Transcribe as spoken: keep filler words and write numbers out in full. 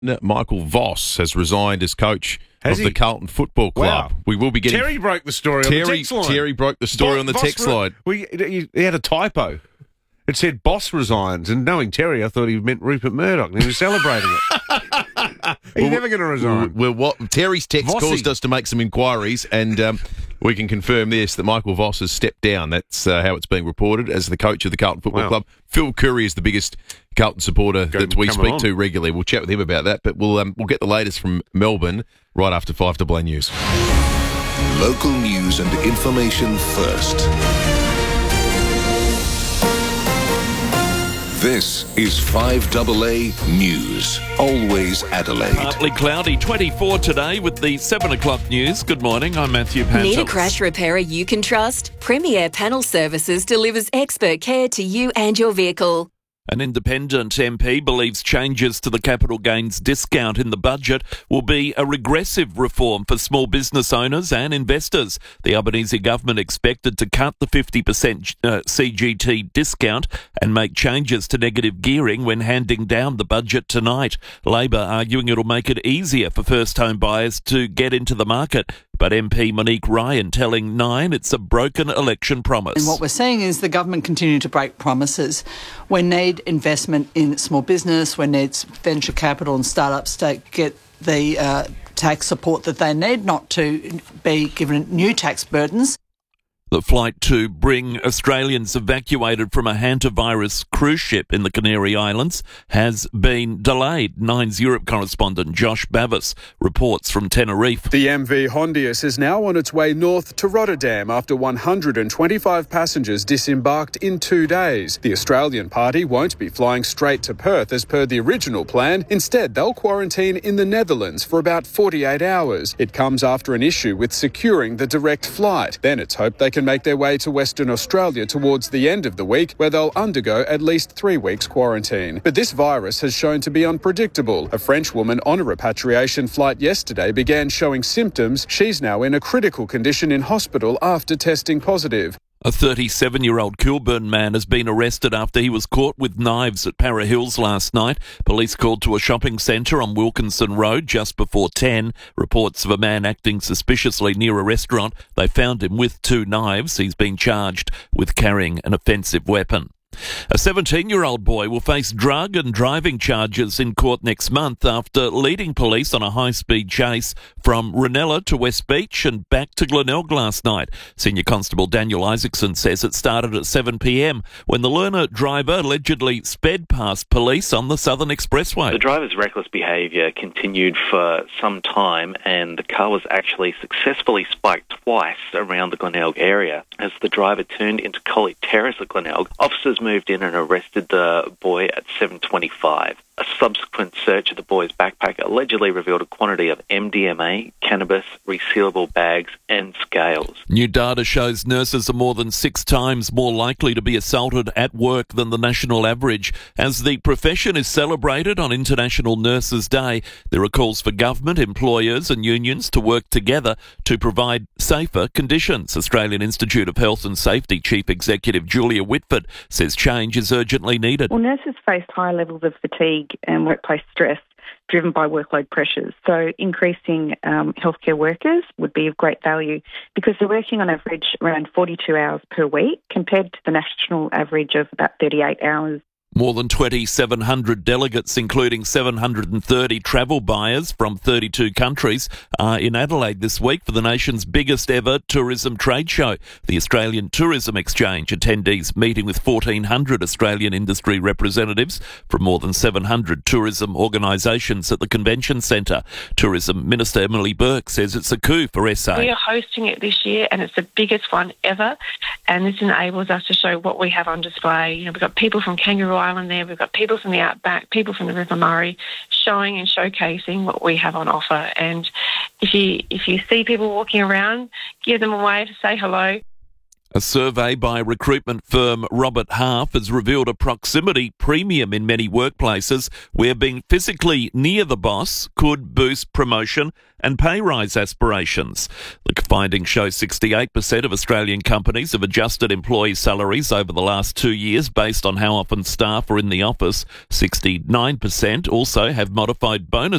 Michael Voss has resigned as coach Has of he? the Carlton Football Club. Wow. We will be getting... Terry broke the story Terry, on the text line. Terry broke the story Bo- on the Boss text re- line. We, he, he had a typo. It said boss resigns, and knowing Terry, I thought he meant Rupert Murdoch, and he was celebrating it. He's Well, never going to resign. Well, what Terry's text Vossy. caused us to make some inquiries, and um, we can confirm this, that Michael Voss has stepped down. That's uh, how it's being reported as the coach of the Carlton Football Wow. Club. Phil Curry is the biggest Carlton supporter Go- that we come speak on. to regularly. We'll chat with him about that, but we'll um, we'll get the latest from Melbourne right after five to Play News. Local news and information first. This is five A A News. Always Adelaide. Partly cloudy, twenty-four today with the seven o'clock news. Good morning, I'm Matthew Pantelis. Need a crash repairer you can trust? Premier Panel Services delivers expert care to you and your vehicle. An independent M P believes changes to the capital gains discount in the budget will be a regressive reform for small business owners and investors. The Albanese government expected to cut the fifty percent uh, C G T discount and make changes to negative gearing when handing down the budget tonight. Labor arguing it'll make it easier for first home buyers to get into the market. But M P Monique Ryan telling Nine it's a broken election promise. And what we're seeing is the government continue to break promises. We need investment in small business, we need venture capital and startups to get the uh, tax support that they need, not to be given new tax burdens. The flight to bring Australians evacuated from a hantavirus cruise ship in the Canary Islands has been delayed. Nine's Europe correspondent Josh Bavis reports from Tenerife. The M V Hondius is now on its way north to Rotterdam after one hundred twenty-five passengers disembarked in two days. The Australian party won't be flying straight to Perth as per the original plan. Instead, they'll quarantine in the Netherlands for about forty-eight hours. It comes after an issue with securing the direct flight. Then it's hoped they can make their way to Western Australia towards the end of the week, where they'll undergo at least three weeks quarantine. But this virus has shown to be unpredictable. A French woman on a repatriation flight yesterday began showing symptoms. She's now in a critical condition in hospital after testing positive. A thirty-seven-year-old Kilburn man has been arrested after he was caught with knives at Para Hills last night. Police called to a shopping centre on Wilkinson Road just before ten. Reports of a man acting suspiciously near a restaurant. They found him with two knives. He's been charged with carrying an offensive weapon. A seventeen-year-old boy will face drug and driving charges in court next month after leading police on a high-speed chase from Ranella to West Beach and back to Glenelg last night. Senior Constable Daniel Isaacson says it started at seven p.m. when the learner driver allegedly sped past police on the Southern Expressway. The driver's reckless behaviour continued for some time, and the car was actually successfully spiked twice around the Glenelg area. As the driver turned into Collie Terrace at Glenelg, officers moved in and arrested the boy at seven twenty-five. A subsequent search of the boy's backpack allegedly revealed a quantity of M D M A, cannabis, resealable bags and scales. New data shows nurses are more than six times more likely to be assaulted at work than the national average. As the profession is celebrated on International Nurses Day, there are calls for government, employers and unions to work together to provide safer conditions. Australian Institute of Health and Safety Chief Executive Julia Whitford says change is urgently needed. Well, nurses face high levels of fatigue and workplace stress driven by workload pressures. So increasing um, healthcare workers would be of great value because they're working on average around forty-two hours per week compared to the national average of about thirty-eight hours. More than twenty-seven hundred delegates, including seven hundred thirty travel buyers from thirty-two countries, are in Adelaide this week for the nation's biggest ever tourism trade show. The Australian Tourism Exchange attendees meeting with fourteen hundred Australian industry representatives from more than seven hundred tourism organisations at the Convention Centre. Tourism Minister Emily Burke says it's a coup for S A. We are hosting it this year and it's the biggest one ever, and this enables us to show what we have on display. You know, we've got people from Kangaroo Island there, we've got people from the outback, people from the River Murray, showing and showcasing what we have on offer. And if you if you see people walking around, give them a wave to say hello. A survey by recruitment firm Robert Half has revealed a proximity premium in many workplaces where being physically near the boss could boost promotion and pay rise aspirations. The findings show sixty-eight percent of Australian companies have adjusted employee salaries over the last two years based on how often staff are in the office. sixty-nine percent also have modified bonus